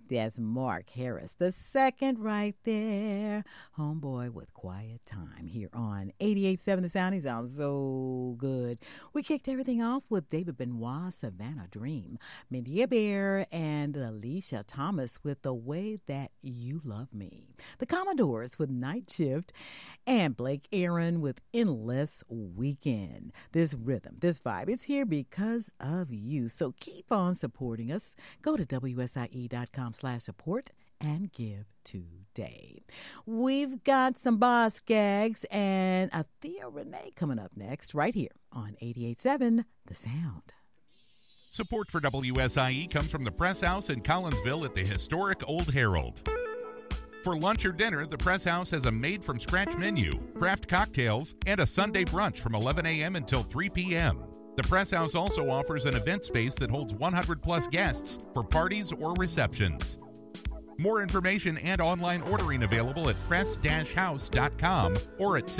That's Mark Harris, the second right there. Homeboy with Quiet Time here on 88.7 The Sound. He sounds so good. We kicked everything off with David Benoit, Savannah Dream, Mindy Bear, and Alicia Thomas with The Way That You Love Me. The Commodores with Night Shift, and Blake Aaron with Endless Weekend. This rhythm, this vibe, it's here because of you. So keep on supporting us. Go to WSIE.com/support and give today. We've got some boss gags and a Thea Renee coming up next right here on 88.7 The Sound. Support for WSIE comes from the Press House in Collinsville at the historic Old Herald. For lunch or dinner, the Press House has a made-from-scratch menu, craft cocktails, and a Sunday brunch from 11 a.m. until 3 p.m. The Press House also offers an event space that holds 100-plus guests for parties or receptions. More information and online ordering available at press-house.com or at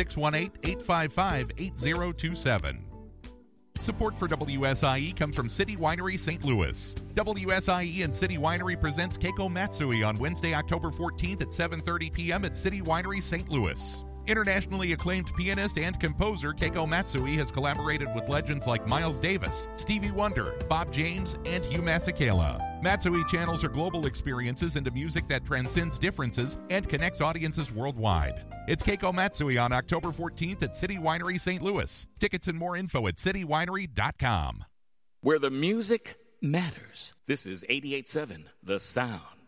618-855-8027. Support for WSIE comes from City Winery St. Louis. WSIE and City Winery presents Keiko Matsui on Wednesday, October 14th at 7:30 p.m. at City Winery St. Louis. Internationally acclaimed pianist and composer Keiko Matsui has collaborated with legends like Miles Davis, Stevie Wonder, Bob James, and Hugh Masekela. Matsui channels her global experiences into music that transcends differences and connects audiences worldwide. It's Keiko Matsui on October 14th at City Winery St. Louis. Tickets and more info at citywinery.com. Where the music matters. This is 88.7 The Sound.